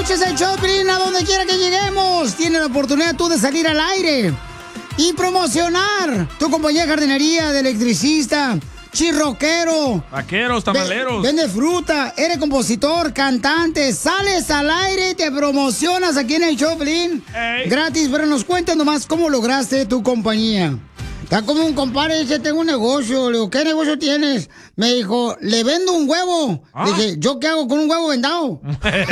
Escuches el show, Piolín, a donde quiera que lleguemos. Tienes la oportunidad tú de salir al aire y promocionar tu compañía de jardinería, de electricista, chirroquero, vaqueros, tamaleros. Vende fruta, eres compositor, cantante, sales al aire y te promocionas aquí en el show, Piolín. Gratis, pero nos cuentas nomás cómo lograste tu compañía. Está como un compadre, dice, tengo un negocio. Le digo, ¿qué negocio tienes? Me dijo, le vendo un huevo. Le dije, ¿yo qué hago con un huevo vendado? Wow.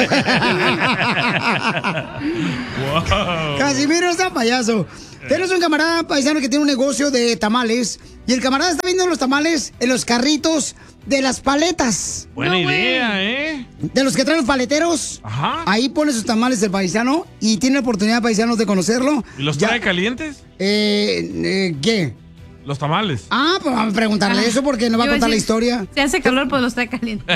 Casimiro está payaso. Tienes un camarada paisano que tiene un negocio de tamales y el camarada está vendiendo los tamales en los carritos de las paletas. Buena idea, ¿eh? De los que traen los paleteros. Ajá. Ahí pone sus tamales el paisano y tiene la oportunidad, paisanos, de conocerlo. ¿Y los trae calientes? ¿Qué? Los tamales. Ah, pues vamos a preguntarle eso porque nos va a contar la historia. Si hace calor, pues los trae calientes.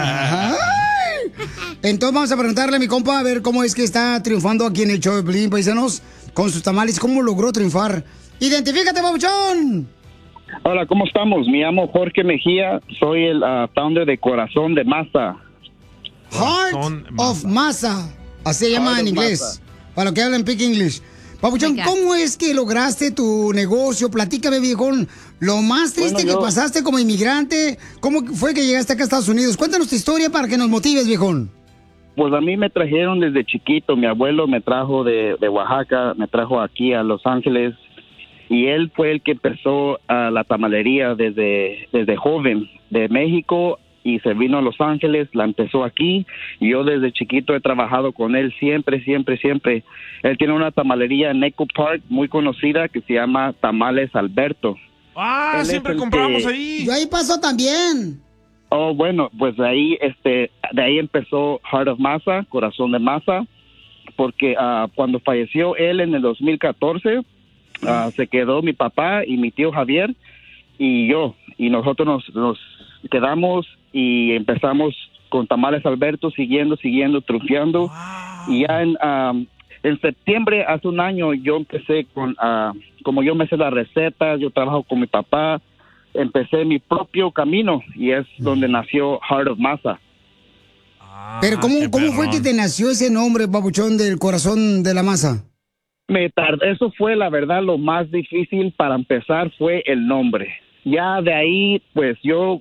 Entonces vamos a preguntarle a mi compa a ver cómo es que está triunfando aquí en el show de Piolín, paisanos, con sus tamales, cómo logró triunfar. ¡Identifícate, babuchón! Hola, ¿cómo estamos? Me llamo Jorge Mejía, soy el founder de Corazón de Masa. Heart of Masa, así se llama en inglés, para los que hablan Pick English. Papuchón, ¿cómo es que lograste tu negocio? Platícame, viejón, lo más triste que pasaste como inmigrante. ¿Cómo fue que llegaste acá a Estados Unidos? Cuéntanos tu historia para que nos motives, viejón. Pues a mí me trajeron desde chiquito. Mi abuelo me trajo de Oaxaca, me trajo aquí a Los Ángeles. Y él fue el que empezó la tamalería desde joven, de México, y se vino a Los Ángeles, la empezó aquí, y yo desde chiquito he trabajado con él siempre. Él tiene una tamalería en Echo Park muy conocida que se llama Tamales Alberto. Ah, siempre compramos ahí. Yo ahí paso también. Oh, bueno, pues de ahí empezó Heart of Masa, Corazón de Masa, porque cuando falleció él en el 2014, se quedó mi papá y mi tío Javier y yo, y nosotros nos quedamos y empezamos con Tamales Alberto, siguiendo, triunfando. Wow. Y ya en septiembre, hace un año, yo empecé como yo me sé las recetas, yo trabajo con mi papá, empecé mi propio camino y es donde nació Heart of Masa. Pero ¿cómo fue que te nació ese nombre, papuchón, del Corazón de la Masa? Eso fue, la verdad, lo más difícil para empezar fue el nombre. Ya de ahí, pues yo...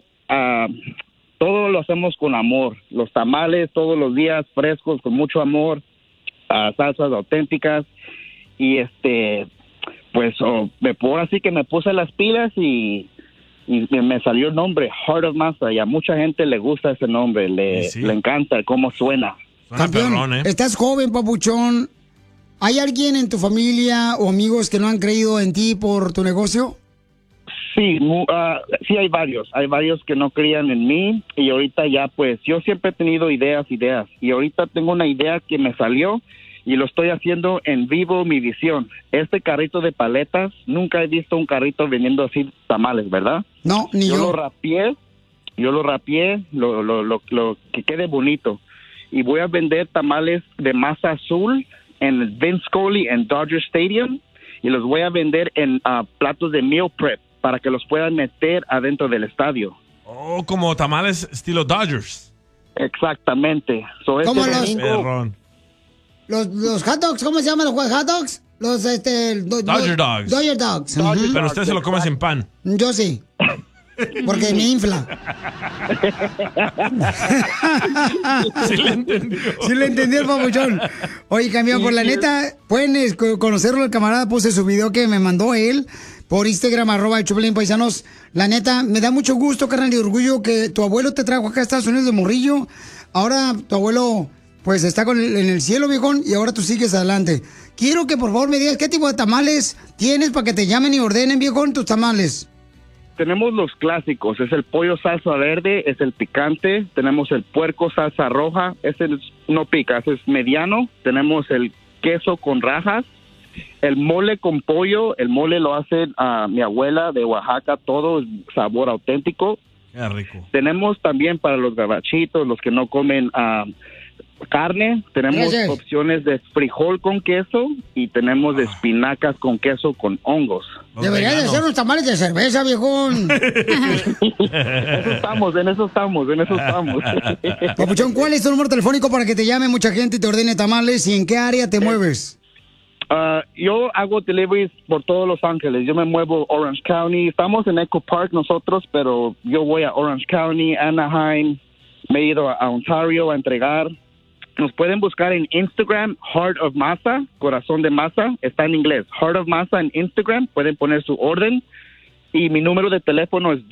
todo lo hacemos con amor. Los tamales todos los días frescos, con mucho amor, salsas auténticas. Y pues así que me puse las pilas y me salió el nombre, Heart of Masa. Y a mucha gente le gusta ese nombre, le encanta cómo suena. Campeón, perrón, estás joven, papuchón. ¿Hay alguien en tu familia o amigos que no han creído en ti por tu negocio? Sí, sí hay varios que no creían en mí y ahorita ya pues yo siempre he tenido ideas y ahorita tengo una idea que me salió y lo estoy haciendo en vivo, mi visión. Este carrito de paletas, nunca he visto un carrito vendiendo así tamales, ¿verdad? No, ni yo. Yo lo rapié, lo que quede bonito y voy a vender tamales de masa azul en el Vince Scully en Dodger Stadium y los voy a vender en platos de meal prep, para que los puedan meter adentro del estadio. Oh, como tamales estilo Dodgers. Exactamente. ¿Cómo los hot dogs? ¿Cómo se llaman los hot dogs? Los Dodger Dogs. Dodger Dogs. Pero usted se lo come sin pan. Yo sí. Porque me infla. Sí le entendió. Sí le entendió el papuchón. Oye, campeón, por la neta, pueden conocerlo, el camarada, puse su video que me mandó él por Instagram, @ el Choplin, paisanos. La neta, me da mucho gusto, carnal, y orgullo que tu abuelo te trajo acá a Estados Unidos de morrillo. Ahora tu abuelo, pues, está en el cielo, viejón, y ahora tú sigues adelante. Quiero que, por favor, me digas qué tipo de tamales tienes para que te llamen y ordenen, viejón, tus tamales. Tenemos los clásicos, es el pollo salsa verde, es el picante, tenemos el puerco salsa roja, ese no pica, ese es mediano, tenemos el queso con rajas, el mole con pollo, el mole lo hace mi abuela de Oaxaca, todo es sabor auténtico. Qué rico. Tenemos también para los gabachitos, los que no comen carne, tenemos Gracias. opciones de frijol con queso y tenemos de espinacas con queso con hongos. Debería de ser unos tamales de cerveza, viejón. En eso estamos. Papuchón, ¿cuál es tu número telefónico para que te llame mucha gente y te ordene tamales? ¿Y en qué área te mueves? Yo hago deliveries por todos Los Ángeles. Yo me muevo Orange County. Estamos en Echo Park nosotros, pero yo voy a Orange County, Anaheim. Me he ido a Ontario a entregar. Nos pueden buscar en Instagram, Heart of Masa, Corazón de Masa. Está en inglés. Heart of Masa en Instagram. Pueden poner su orden. Y mi número de teléfono es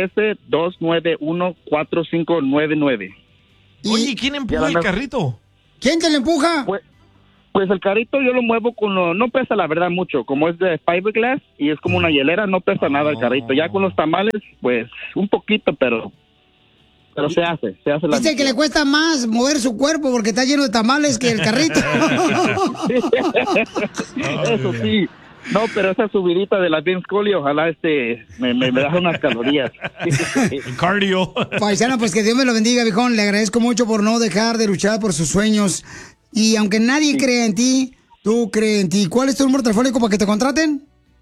213-291-4599. Oye, ¿quién empuja el carrito? ¿Quién te lo empuja? Pues el carrito yo lo muevo no pesa la verdad mucho, como es de fiberglass y es como una hielera, no pesa nada el carrito. Ya con los tamales, pues un poquito, pero se hace la Dice que le cuesta más mover su cuerpo porque está lleno de tamales que el carrito. Eso sí. No, pero esa subidita de la Vince Scully, ojalá me da unas calorías. El cardio. Paisana, pues que Dios me lo bendiga, viejón. Le agradezco mucho por no dejar de luchar por sus sueños. Y aunque nadie crea en ti, tú crees en ti. ¿Cuál es tu número telefónico para que te contraten?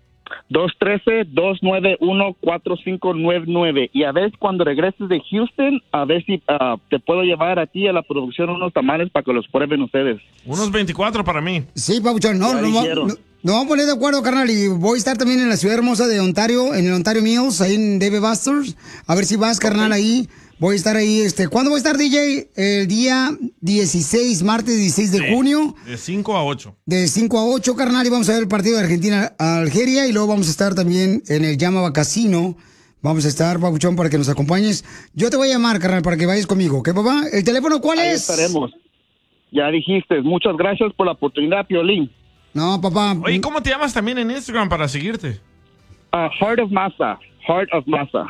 213-291-4599. Y a ver cuando regreses de Houston, a ver si te puedo llevar a ti a la producción unos tamales para que los prueben ustedes. Unos 24 para mí. Sí, papuchón. Nos vamos a poner de acuerdo, carnal. Y voy a estar también en la ciudad hermosa de Ontario, en el Ontario Mills, ahí en Dave Busters. A ver si vas, carnal, ahí. Voy a estar ahí, ¿cuándo voy a estar, DJ? El día 16, martes 16 de junio. De 5 a 8. De 5 a 8, carnal, y vamos a ver el partido de Argentina a Algeria, y luego vamos a estar también en el Llama Casino. Vamos a estar, papuchón, para que nos acompañes. Yo te voy a llamar, carnal, para que vayas conmigo, ¿ok, papá? ¿El teléfono cuál Ahí es? estaremos. Ya dijiste, muchas gracias por la oportunidad, Piolín. No, papá. Oye, ¿cómo te llamas también en Instagram para seguirte? Heart of Masa. Heart of Masa.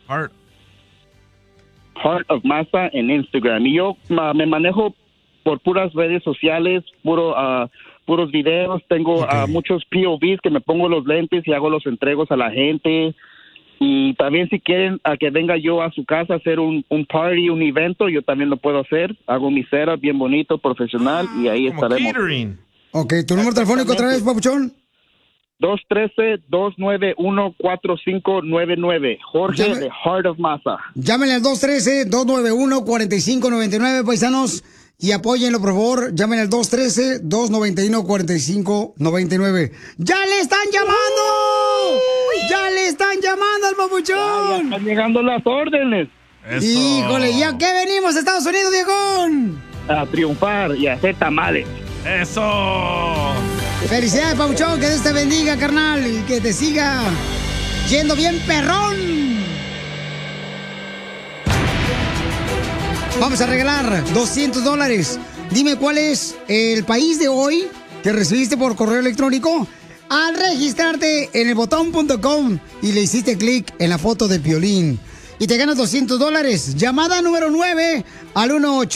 Heart of Masa en Instagram. Y yo me manejo por puras redes sociales, puros videos. Tengo muchos POVs que me pongo los lentes y hago los entregos a la gente. Y también si quieren a que venga yo a su casa a hacer un party, un evento, yo también lo puedo hacer. Hago mi setup bien bonito, profesional, y ahí estaremos. Catering. Ok, ¿tu número telefónico otra vez, papuchón? 213-291-4599. Jorge de Heart of Masa. Llámenle al 213-291-4599, paisanos, y apóyenlo, por favor. Llámenle al 213-291-4599. ¡Ya le están llamando! ¡Ya le están llamando al papuchón! Ya están llegando las órdenes. Eso. Híjole, ¿ya qué venimos a Estados Unidos, viejón? A triunfar y a hacer tamales. ¡Eso! Felicidades, papuchón, que Dios te bendiga, carnal, y que te siga yendo bien perrón. Vamos a regalar $200. Dime cuál es el país de hoy que recibiste por correo electrónico al registrarte en elbotón.com y le hiciste clic en la foto de Piolín. Y te ganas $200. Llamada número 9 al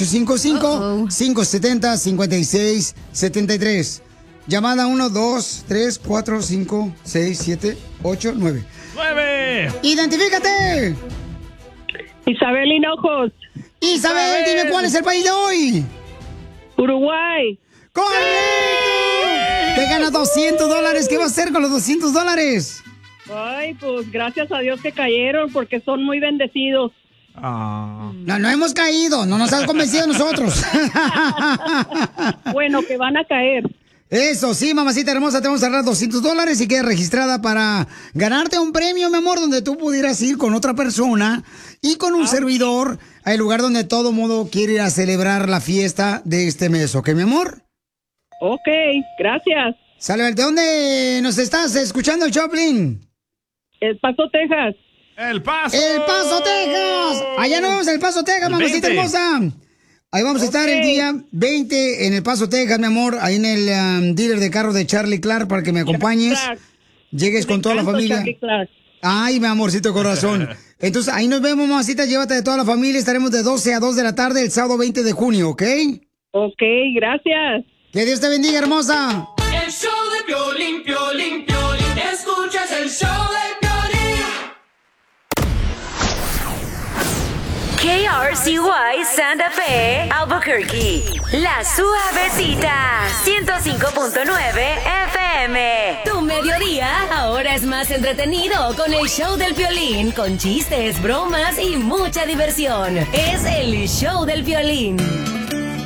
1855-570-5673. Llamada 1, 2, 3, 4, 5, 6, 7, 8, 9. ¡9! ¡Identifícate! Isabel Hinojos. Isabel, dime cuál es el país de hoy. Uruguay. ¡Correcto! Te ganas $200. ¿Qué vas a hacer con los $200? Ay, pues gracias a Dios que cayeron porque son muy bendecidos. No hemos caído, no nos has convencido a nosotros. Bueno, que van a caer. Eso, sí, mamacita hermosa, te vamos a dar $200 y quedas registrada para ganarte un premio, mi amor, donde tú pudieras ir con otra persona y con un servidor al lugar donde todo mundo quiere ir a celebrar la fiesta de este mes, ¿ok, mi amor? Ok, gracias. Sale, ¿de dónde nos estás escuchando, Choplin? El Paso, Texas. ¡El Paso! ¡El Paso, Texas! Allá nos vemos en El Paso, Texas, mamacita hermosa. Ahí vamos a estar el día 20 en El Paso, Texas, mi amor, ahí en el dealer de carros de Charlie Clark para que me acompañes. Llegues con toda la familia. Ay, mi amorcito corazón. Entonces, ahí nos vemos, mamacita, llévate de toda la familia. Estaremos de 12 a 2 de la tarde el sábado 20 de junio, ¿ok? Ok, gracias. Que Dios te bendiga, hermosa. El show de Piolín, Piolín, Piolín. Escuchas el show de Piolín. KRCY Santa Fe, Albuquerque. La Suavecita, 105.9 FM. Tu mediodía ahora es más entretenido con el show del Piolín, con chistes, bromas y mucha diversión. Es el show del Piolín.